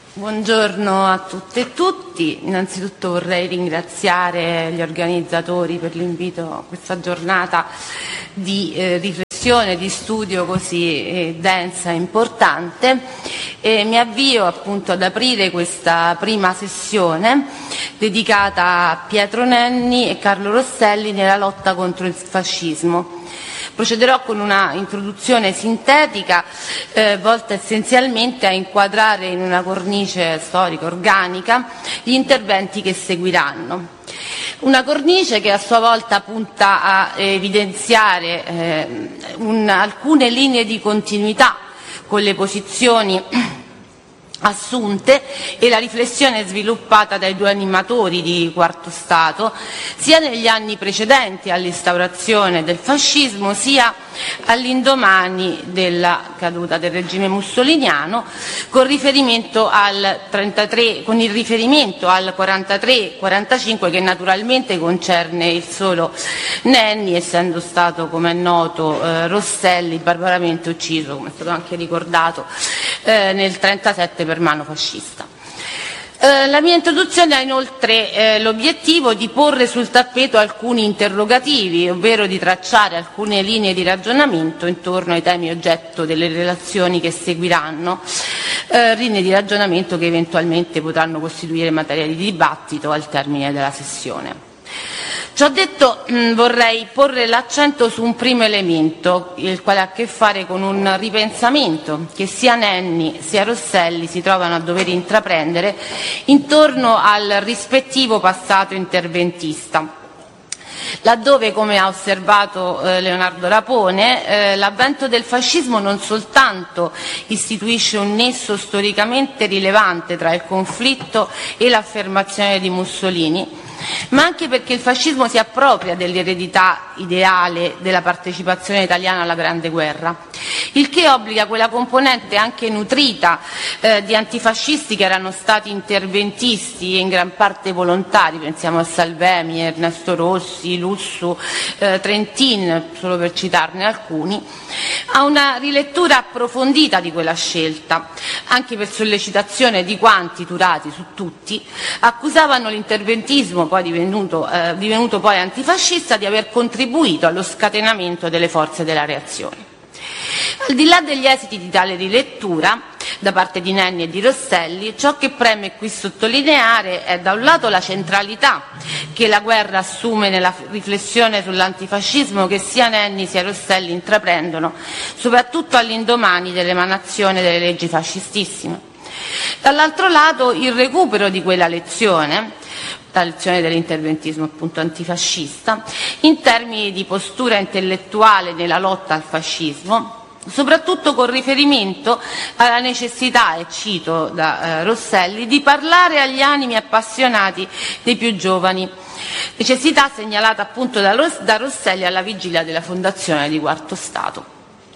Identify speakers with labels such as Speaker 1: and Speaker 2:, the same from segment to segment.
Speaker 1: Buongiorno a tutte e tutti. Innanzitutto vorrei ringraziare gli organizzatori per l'invito a questa giornata di riflessione, di studio così densa e importante. Mi avvio appunto ad aprire questa prima sessione dedicata a Pietro Nenni e Carlo Rosselli nella lotta contro il fascismo. Procederò con una introduzione sintetica volta essenzialmente a inquadrare in una cornice storica organica gli interventi che seguiranno. Una cornice che a sua volta punta a evidenziare alcune linee di continuità con le posizioni assunte e la riflessione sviluppata dai due animatori di Quarto Stato sia negli anni precedenti all'instaurazione del fascismo sia all'indomani della caduta del regime mussoliniano con il riferimento al 43-45 che naturalmente concerne il solo Nenni, essendo stato, come è noto, Rosselli barbaramente ucciso, come è stato anche ricordato, nel 1937 per mano fascista. La mia introduzione ha inoltre l'obiettivo di porre sul tappeto alcuni interrogativi, ovvero di tracciare alcune linee di ragionamento intorno ai temi oggetto delle relazioni che seguiranno, linee di ragionamento che eventualmente potranno costituire materia di dibattito al termine della sessione. Ciò detto, vorrei porre l'accento su un primo elemento, il quale ha a che fare con un ripensamento che sia Nenni sia Rosselli si trovano a dover intraprendere intorno al rispettivo passato interventista. Laddove, come ha osservato Leonardo Rapone, l'avvento del fascismo non soltanto istituisce un nesso storicamente rilevante tra il conflitto e l'affermazione di Mussolini, ma anche perché il fascismo si appropria dell'eredità ideale della partecipazione italiana alla Grande Guerra, il che obbliga quella componente anche nutrita di antifascisti che erano stati interventisti e in gran parte volontari, pensiamo a Salvemi, Ernesto Rossi, Lussu, Trentin, solo per citarne alcuni, a una rilettura approfondita di quella scelta, anche per sollecitazione di quanti, Turati su tutti, accusavano l'interventismo poi divenuto poi antifascista di aver contribuito allo scatenamento delle forze della reazione. Al di là degli esiti di tale rilettura, da parte di Nenni e di Rosselli, ciò che preme qui sottolineare è da un lato la centralità che la guerra assume nella riflessione sull'antifascismo che sia Nenni sia Rosselli intraprendono, soprattutto all'indomani dell'emanazione delle leggi fascistissime. Dall'altro lato il recupero di quella lezione, la lezione dell'interventismo appunto antifascista, in termini di postura intellettuale nella lotta al fascismo, soprattutto con riferimento alla necessità, e cito da Rosselli, di parlare agli animi appassionati dei più giovani, necessità segnalata appunto da Rosselli alla vigilia della fondazione di Quarto Stato.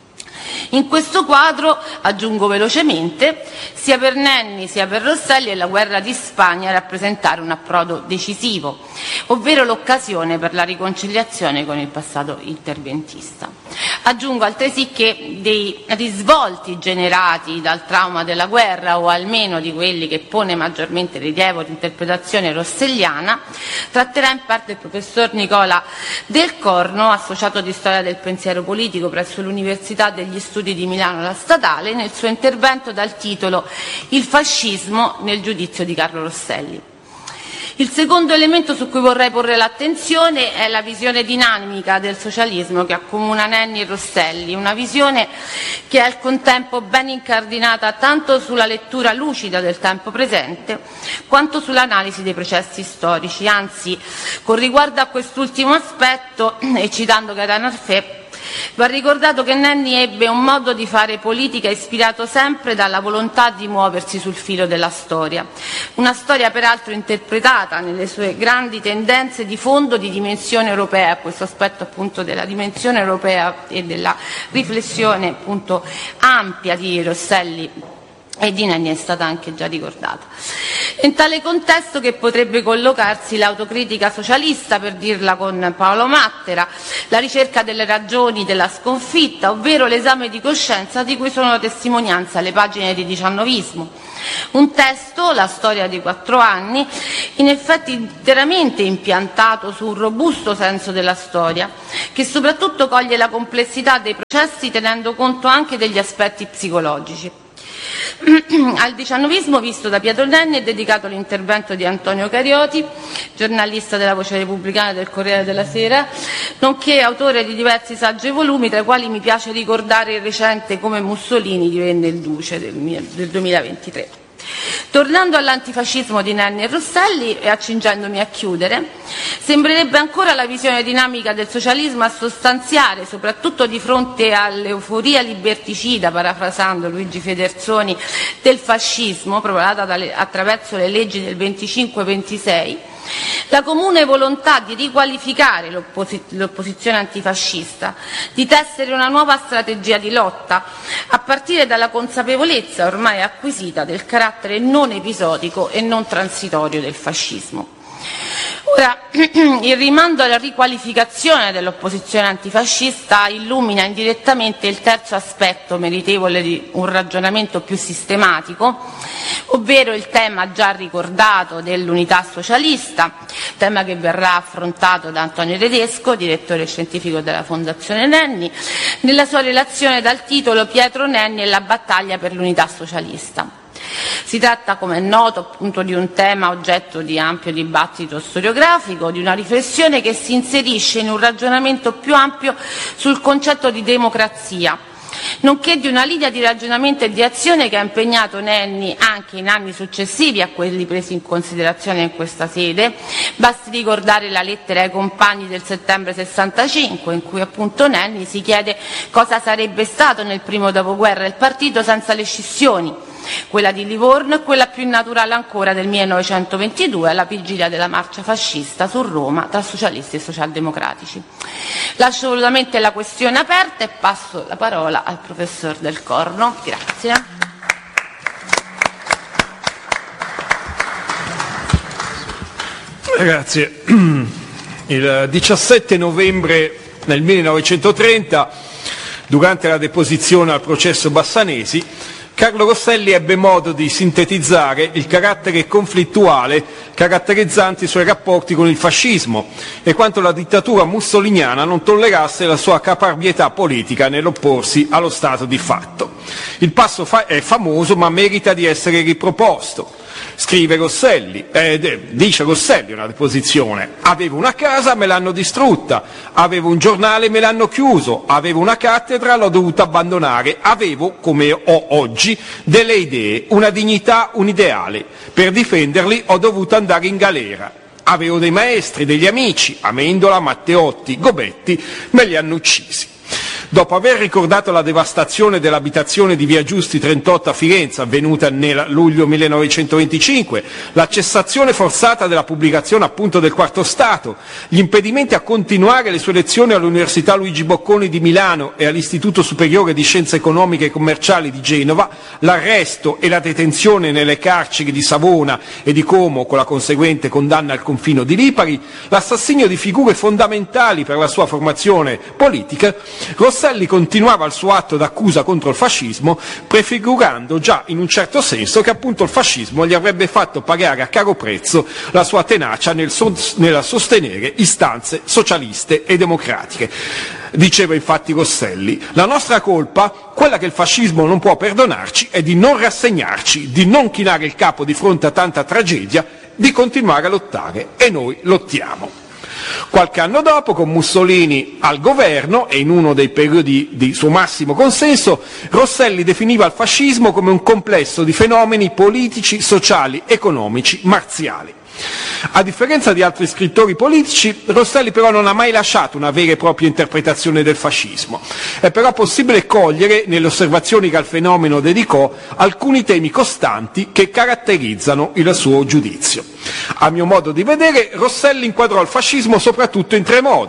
Speaker 1: In questo quadro, aggiungo velocemente, sia per Nenni sia per Rosselli è la guerra di Spagna a rappresentare un approdo decisivo, ovvero l'occasione per la riconciliazione con il passato interventista. Aggiungo altresì che dei risvolti generati dal trauma della guerra, o almeno di quelli che pone maggiormente rilievo l'interpretazione rosselliana, tratterà in parte il professor Nicola Del Corno, associato di storia del pensiero politico presso l'Università degli Studi di Milano La Statale, nel suo intervento dal titolo "Il fascismo nel giudizio di Carlo Rosselli". Il secondo elemento su cui vorrei porre l'attenzione è la visione dinamica del socialismo che accomuna Nenni e Rosselli, una visione che è al contempo ben incardinata tanto sulla lettura lucida del tempo presente quanto sull'analisi dei processi storici. Anzi, con riguardo a quest'ultimo aspetto, e citando Gaetano Arfè, va ricordato che Nenni ebbe un modo di fare politica ispirato sempre dalla volontà di muoversi sul filo della storia, una storia peraltro interpretata nelle sue grandi tendenze di fondo di dimensione europea. Questo aspetto appunto della dimensione europea e della riflessione appunto ampia di Rosselli e di Nenni è stata anche già ricordata. In tale contesto che potrebbe collocarsi l'autocritica socialista, per dirla con Paolo Mattera, la ricerca delle ragioni della sconfitta, ovvero l'esame di coscienza di cui sono testimonianza le pagine di diciannovismo. Un testo, La storia di 4 anni, in effetti interamente impiantato su un robusto senso della storia, che soprattutto coglie la complessità dei processi tenendo conto anche degli aspetti psicologici. Al diciannovismo visto da Pietro Nenni è dedicato l'intervento di Antonio Carioti, giornalista della Voce Repubblicana e del Corriere della Sera, nonché autore di diversi saggi e volumi, tra i quali mi piace ricordare il recente Come Mussolini divenne il duce del 2023. Tornando all'antifascismo di Nenni e Rosselli e accingendomi a chiudere, sembrerebbe ancora la visione dinamica del socialismo a sostanziare, soprattutto di fronte all'euforia liberticida, parafrasando Luigi Federzoni, del fascismo, provata attraverso le leggi del 25-26, la comune volontà di riqualificare l'opposizione antifascista, di tessere una nuova strategia di lotta, a partire dalla consapevolezza ormai acquisita del carattere non episodico e non transitorio del fascismo. Ora, il rimando alla riqualificazione dell'opposizione antifascista illumina indirettamente il terzo aspetto meritevole di un ragionamento più sistematico, ovvero il tema già ricordato dell'unità socialista, tema che verrà affrontato da Antonio Tedesco, direttore scientifico della Fondazione Nenni, nella sua relazione dal titolo Pietro Nenni e la battaglia per l'unità socialista. Si tratta, come è noto, appunto di un tema oggetto di ampio dibattito storiografico, di una riflessione che si inserisce in un ragionamento più ampio sul concetto di democrazia, nonché di una linea di ragionamento e di azione che ha impegnato Nenni anche in anni successivi a quelli presi in considerazione in questa sede. Basti ricordare la lettera ai compagni del settembre 65, in cui appunto Nenni si chiede cosa sarebbe stato nel primo dopoguerra il partito senza le scissioni, quella di Livorno e quella più innaturale ancora del 1922, alla vigilia della marcia fascista su Roma tra socialisti e socialdemocratici. Lascio volutamente la questione aperta e passo la parola al professor Del Corno. Grazie.
Speaker 2: Grazie. Il 17 novembre del 1930, durante la deposizione al processo Bassanesi, Carlo Rosselli ebbe modo di sintetizzare il carattere conflittuale caratterizzante i suoi rapporti con il fascismo e quanto la dittatura mussoliniana non tollerasse la sua caparbietà politica nell'opporsi allo Stato di fatto. Il passo è famoso ma merita di essere riproposto. Scrive Rosselli, dice Rosselli una deposizione: avevo una casa, me l'hanno distrutta, avevo un giornale, me l'hanno chiuso, avevo una cattedra, l'ho dovuta abbandonare, avevo, come ho oggi, delle idee, una dignità, un ideale, per difenderli ho dovuto andare in galera. Avevo dei maestri, degli amici, Amendola, Matteotti, Gobetti, me li hanno uccisi. Dopo aver ricordato la devastazione dell'abitazione di Via Giusti 38 a Firenze, avvenuta nel luglio 1925, la cessazione forzata della pubblicazione appunto del Quarto Stato, gli impedimenti a continuare le sue lezioni all'Università Luigi Bocconi di Milano e all'Istituto Superiore di Scienze Economiche e Commerciali di Genova, l'arresto e la detenzione nelle carceri di Savona e di Como con la conseguente condanna al confino di Lipari, l'assassinio di figure fondamentali per la sua formazione politica, Rosselli continuava il suo atto d'accusa contro il fascismo, prefigurando già in un certo senso che appunto il fascismo gli avrebbe fatto pagare a caro prezzo la sua tenacia nel sostenere istanze socialiste e democratiche. Diceva infatti Rosselli: la nostra colpa, quella che il fascismo non può perdonarci, è di non rassegnarci, di non chinare il capo di fronte a tanta tragedia, di continuare a lottare, e noi lottiamo. Qualche anno dopo, con Mussolini al governo e in uno dei periodi di suo massimo consenso, Rosselli definiva il fascismo come un complesso di fenomeni politici, sociali, economici, marziali. A differenza di altri scrittori politici, Rosselli però non ha mai lasciato una vera e propria interpretazione del fascismo. È però possibile cogliere, nelle osservazioni che al fenomeno dedicò, alcuni temi costanti che caratterizzano il suo giudizio. A mio modo di vedere, Rosselli inquadrò il fascismo soprattutto in tre modi.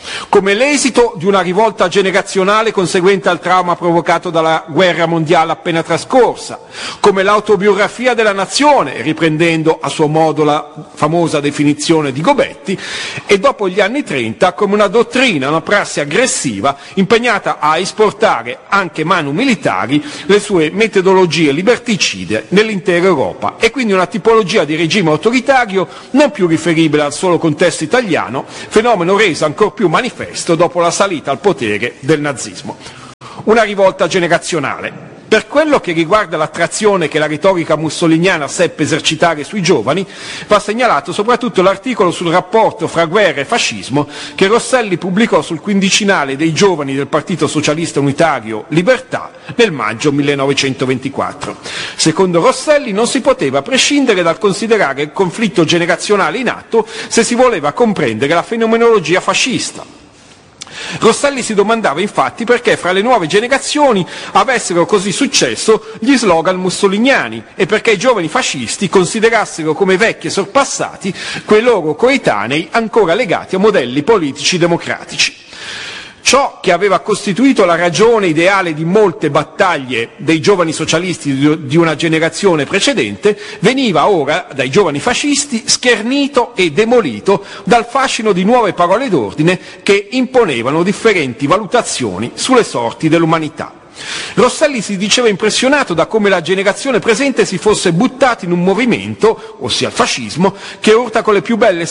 Speaker 2: come l'esito di una rivolta generazionale conseguente al trauma provocato dalla guerra mondiale appena trascorsa, come l'autobiografia della nazione, riprendendo a suo modo la famosa definizione di Gobetti, e dopo gli anni 30 come una dottrina, una prassi aggressiva impegnata a esportare anche manu militari le sue metodologie liberticide nell'intera Europa, e quindi una tipologia di regime autoritario non più riferibile al solo contesto italiano, fenomeno reso ancor più manifesto dopo la salita al potere del nazismo. Una rivolta generazionale. Per quello che riguarda l'attrazione che la retorica mussoliniana seppe esercitare sui giovani, va segnalato soprattutto l'articolo sul rapporto fra guerra e fascismo che Rosselli pubblicò sul quindicinale dei giovani del Partito Socialista Unitario Libertà nel maggio 1924. Secondo Rosselli non si poteva prescindere dal considerare il conflitto generazionale in atto se si voleva comprendere la fenomenologia fascista. Rosselli si domandava infatti perché fra le nuove generazioni avessero così successo gli slogan mussoliniani e perché i giovani fascisti considerassero come vecchi e sorpassati quei loro coetanei ancora legati a modelli politici democratici. Ciò che aveva costituito la ragione ideale di molte battaglie dei giovani socialisti di una generazione precedente veniva ora dai giovani fascisti schernito e demolito dal fascino di nuove parole d'ordine che imponevano differenti valutazioni sulle sorti dell'umanità. Rosselli si diceva impressionato da come la generazione presente si fosse buttata in un movimento, ossia il fascismo, che urta con le più belle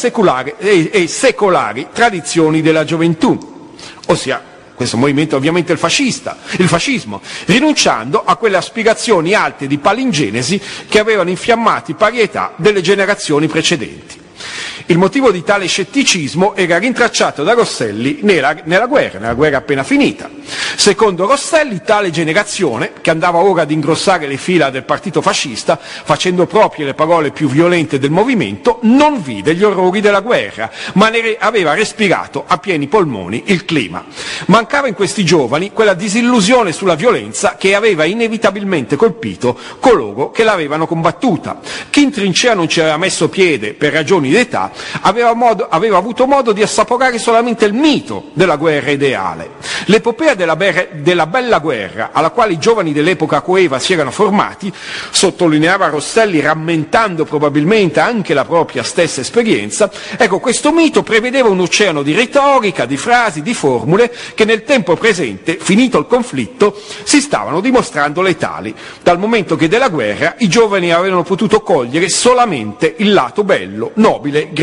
Speaker 2: e secolari tradizioni della gioventù, ossia questo movimento ovviamente il fascismo, rinunciando a quelle aspirazioni alte di palingenesi che avevano infiammato i parietà delle generazioni precedenti. Il motivo di tale scetticismo era rintracciato da Rosselli nella guerra appena finita. Secondo Rosselli, tale generazione, che andava ora ad ingrossare le fila del partito fascista, facendo proprie le parole più violente del movimento, non vide gli orrori della guerra, ma ne aveva respirato a pieni polmoni il clima. Mancava in questi giovani quella disillusione sulla violenza che aveva inevitabilmente colpito coloro che l'avevano combattuta. Chi in trincea non ci aveva messo piede per ragioni d'età aveva avuto modo di assaporare solamente il mito della guerra ideale. L'epopea della bella guerra, alla quale i giovani dell'epoca coeva si erano formati, sottolineava Rosselli rammentando probabilmente anche la propria stessa esperienza, ecco, questo mito prevedeva un oceano di retorica, di frasi, di formule che nel tempo presente, finito il conflitto, si stavano dimostrando letali, dal momento che della guerra i giovani avevano potuto cogliere solamente il lato bello, nobile, grande.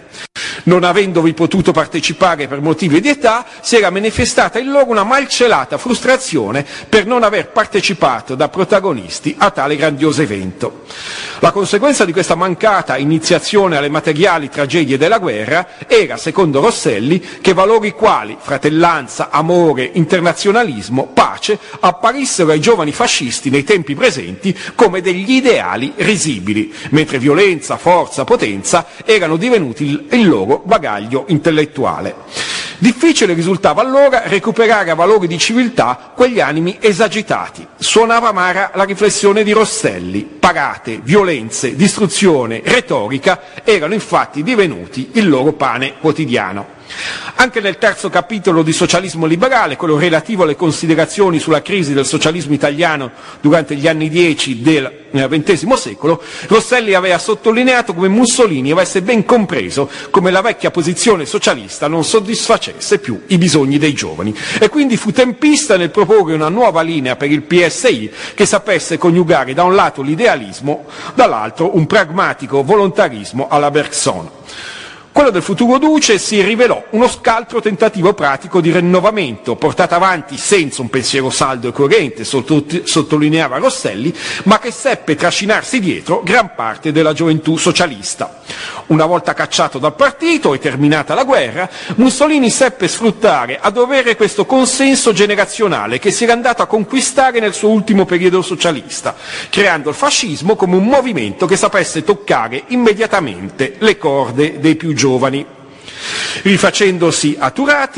Speaker 2: Non avendovi potuto partecipare per motivi di età, si era manifestata in loro una malcelata frustrazione per non aver partecipato da protagonisti a tale grandioso evento. La conseguenza di questa mancata iniziazione alle materiali tragedie della guerra era, secondo Rosselli, che valori quali fratellanza, amore, internazionalismo, pace apparissero ai giovani fascisti nei tempi presenti come degli ideali risibili, mentre violenza, forza, potenza erano divenuti il loro bagaglio intellettuale. Difficile risultava allora recuperare a valori di civiltà quegli animi esagitati. Suonava amara la riflessione di Rosselli. Parate, violenze, distruzione, retorica erano infatti divenuti il loro pane quotidiano. Anche nel terzo capitolo di Socialismo liberale, quello relativo alle considerazioni sulla crisi del socialismo italiano durante gli anni 10 del XX secolo, Rosselli aveva sottolineato come Mussolini avesse ben compreso come la vecchia posizione socialista non soddisfacesse più i bisogni dei giovani e quindi fu tempista nel proporre una nuova linea per il PSI che sapesse coniugare da un lato l'idealismo, dall'altro un pragmatico volontarismo alla Bergson. Quello del futuro Duce si rivelò uno scaltro tentativo pratico di rinnovamento, portato avanti senza un pensiero saldo e coerente, sottolineava Rosselli, ma che seppe trascinarsi dietro gran parte della gioventù socialista. Una volta cacciato dal partito e terminata la guerra, Mussolini seppe sfruttare a dovere questo consenso generazionale che si era andato a conquistare nel suo ultimo periodo socialista, creando il fascismo come un movimento che sapesse toccare immediatamente le corde dei più giovani. Rifacendosi a Turati,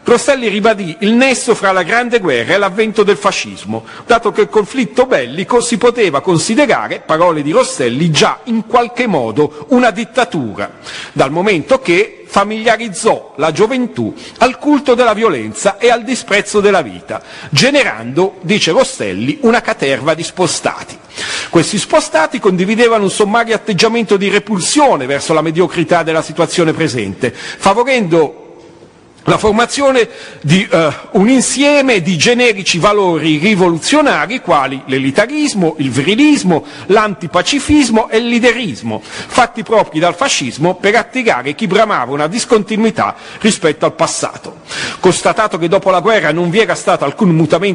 Speaker 2: Rosselli ribadì il nesso fra la Grande Guerra e l'avvento del fascismo, dato che il conflitto bellico si poteva considerare, parole di Rosselli, già in qualche modo una dittatura, dal momento che familiarizzò la gioventù al culto della violenza e al disprezzo della vita, generando, dice Rosselli, una caterva di spostati. Questi spostati condividevano un sommario atteggiamento di repulsione verso la mediocrità della situazione presente, favorendo la formazione di un insieme di generici valori rivoluzionari quali l'elitarismo, il virilismo, l'antipacifismo e il leaderismo, fatti propri dal fascismo per attirare chi bramava una discontinuità rispetto al passato. Constatato che dopo la guerra non vi era stato alcun mutamento